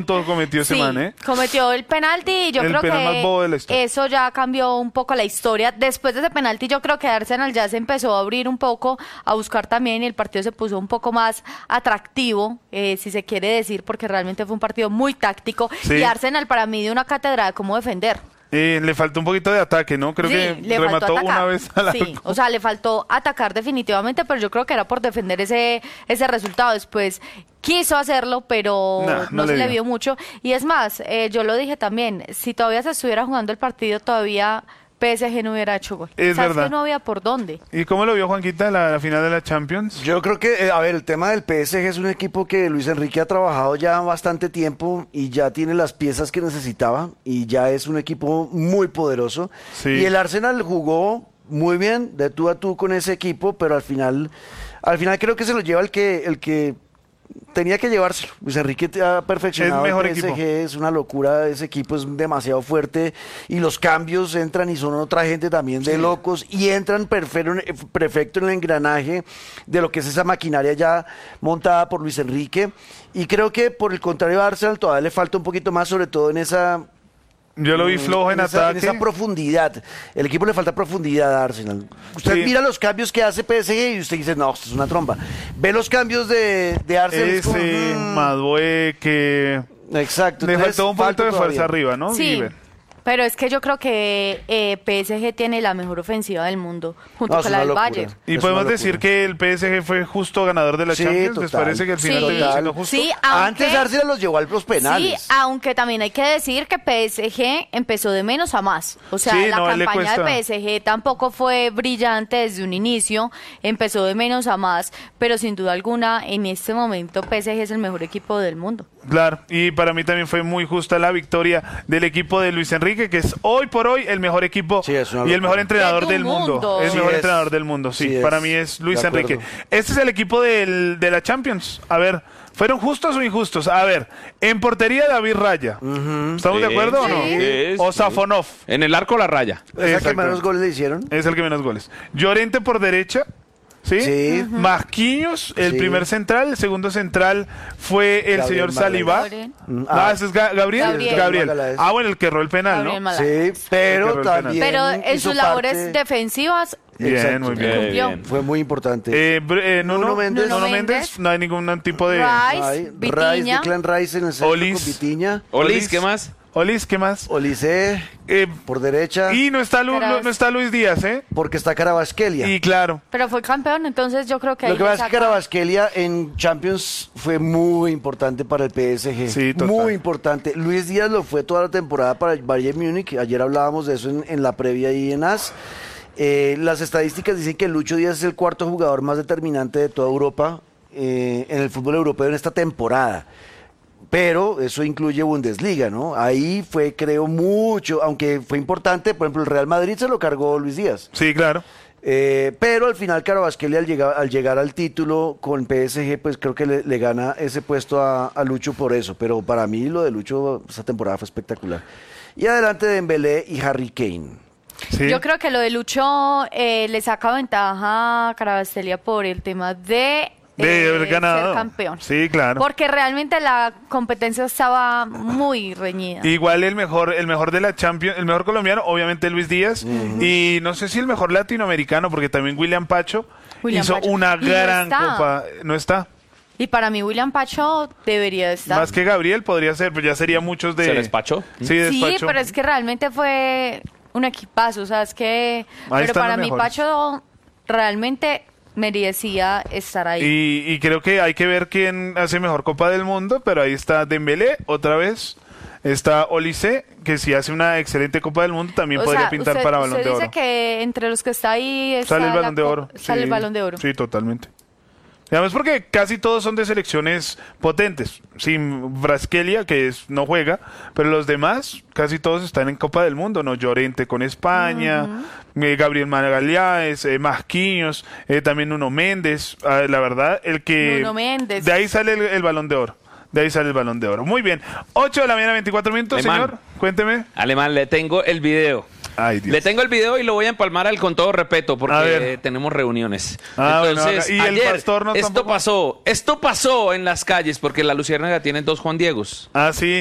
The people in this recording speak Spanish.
tonto cometió ese man, ¿eh? Cometió el penalti y yo creo penal más bobo de la que historia. eso ya cambió un poco la historia. Después de ese penalti yo creo que Arsenal ya se empezó a abrir un poco, a buscar también y el partido se puso un poco más atractivo, si se quiere decir, porque realmente fue un partido muy táctico Sí. y Arsenal para mí dio una cátedra de cómo defender. Le faltó un poquito de ataque, ¿no? Creo Sí, que le faltó remató atacar. una vez a la... Sí, o sea, le faltó atacar definitivamente, pero yo creo que era por defender ese resultado. Después quiso hacerlo, pero no se le vio mucho. Y es más, yo lo dije también, si todavía se estuviera jugando el partido, todavía PSG no hubiera hecho gol. Es verdad. Que no había por dónde. ¿Y cómo lo vio Juanquita la final de la Champions? Yo creo que, a ver, el tema del PSG es un equipo que Luis Enrique ha trabajado ya bastante tiempo y ya tiene las piezas que necesitaba y ya es un equipo muy poderoso. Sí. Y el Arsenal jugó muy bien de tú a tú con ese equipo, pero al final creo que se lo lleva el que tenía que llevárselo. Luis Enrique ha perfeccionado Es mejor el PSG, equipo. es una locura, ese equipo es demasiado fuerte y los cambios entran y son otra gente también de locos y entran perfecto en el engranaje de lo que es esa maquinaria ya montada por Luis Enrique y creo que por el contrario a Arsenal todavía le falta un poquito más, sobre todo en esa... Yo lo vi flojo en ataque. En esa profundidad. El equipo le falta profundidad a Arsenal. Usted Sí. mira los cambios que hace PSG y usted dice, no, esto es una tromba. Ve los cambios de Arsenal. es como, Ese, Madueque... Exacto. Le entonces, faltó un poquito de falta fuerza todavía. arriba, ¿no? Sí, Iber? pero es que yo creo que PSG tiene la mejor ofensiva del mundo, junto No, es con la una del locura. Bayern. Y Es podemos una decir locura. que el PSG fue justo ganador de la Sí, Champions. ¿Les total. parece que el final Sí. terminó siendo justo? Sí, aunque, Antes Arsenal los llevó a los penales. Sí, aunque también hay que decir que PSG empezó de menos a más. O sea, Sí, la no, a él le campaña de cuesta. PSG tampoco fue brillante desde un inicio. Empezó de menos a más, pero sin duda alguna, en este momento PSG es el mejor equipo del mundo. Claro, y para mí también fue muy justa la victoria del equipo de Luis Enrique, que es hoy por hoy el mejor equipo Sí, es una y el mejor locura. entrenador De tu del mundo. mundo. Es el Sí mejor es. entrenador del mundo, sí. Sí es. Para mí es Luis De Enrique. acuerdo. Este es el equipo de la Champions. A ver, ¿fueron justos o injustos? A ver, en portería David Raya. ¿Estamos de acuerdo o no? Sí. O Safonov. En el arco la raya. ¿Es el que Exacto. menos goles le hicieron? Es el que menos goles. Llorente por derecha. ¿Sí? Sí. Marquinhos, el Sí. primer central. El segundo central fue el Gabriel señor Magaláes. Saliba. Gabriel. Ese es Gabriel. Gabriel. Magaláes. Bueno, el que erró el penal, Gabriel ¿no? Magaláes. Sí, pero El que erró el también Pero en hizo sus labores parte- defensivas Bien, Exacto. muy bien. cumplió. Fue muy importante. Nuno Méndez. Nuno Nuno Méndez, Méndez. no hay ningún tipo de... Rice, Vitinha. Declan Rice en el centro Olis. con Vitinha. Olis, ¿qué más? Olis, ¿qué más? Olise por derecha, Y no está, Pero- no está Luis Díaz, ¿eh? porque está Carabasquelia. Y claro. Pero fue campeón, entonces yo creo que Lo ahí que le pasa es que saca- Carabasquelia en Champions fue muy importante para el PSG. Sí, total. Muy importante. Luis Díaz lo fue toda la temporada para el Bayern Múnich. Ayer hablábamos de eso en la previa ahí en AS. Las estadísticas dicen que Lucho Díaz es el cuarto jugador más determinante de toda Europa en el fútbol europeo en esta temporada. Pero eso incluye Bundesliga, ¿no? Ahí fue, creo, mucho, aunque fue importante. Por ejemplo, el Real Madrid se lo cargó Luis Díaz. Sí, claro. Pero al final Carabasquelia al llegar al título con PSG, pues creo que le gana ese puesto a Lucho por eso. Pero para mí lo de Lucho esta temporada fue espectacular. Y adelante Dembélé y Harry Kane. Sí. Yo creo que lo de Lucho le saca ventaja a Carabasquelia por el tema de haber ganado. ser campeón. Sí, claro. Porque realmente la competencia estaba muy reñida. Igual el mejor de la Champions, el mejor colombiano, obviamente Luis Díaz. Y no sé si el mejor latinoamericano, porque también William Pacho William hizo Pacho. una Y no gran está. copa. No está. Y para mí William Pacho debería estar. Más que Gabriel podría ser, pero ya sería muchos de... ¿Se despachó? Sí, Sí, despachó. pero es que realmente fue un equipazo, o sea, es que... Ahí pero están para los mí mejores. Pacho realmente merecía estar ahí. Y creo que hay que ver quién hace mejor Copa del Mundo, pero ahí está Dembélé otra vez, está Olise, que si hace una excelente Copa del Mundo también O podría sea, pintar usted- para Balón de usted Oro. dice que entre los que está ahí está Sale el la Balón de Oro. Sale Sí, el Balón de Oro. Sí, totalmente. Y además porque casi todos son de selecciones potentes. Sin Braskelia, que no juega, pero los demás, casi todos están en Copa del Mundo, ¿no? Llorente con España, Gabriel Magaláes, Marquinhos, también Nuno Méndez. La verdad, el que... Nuno Méndez. De ahí sale el Balón de Oro. De ahí sale el Balón de Oro. Muy bien. 8 de la mañana, 24 minutos, Alemán. señor. Cuénteme. Alemán, le tengo el video. Ay, Dios. Le tengo el video y lo voy a empalmar con todo respeto A porque ver. tenemos reuniones. Ah, bueno, Entonces, y el ayer pastor no esto tampoco. pasó en las calles porque la Luciérnaga tiene 2 Juan Diegos. Ah, sí.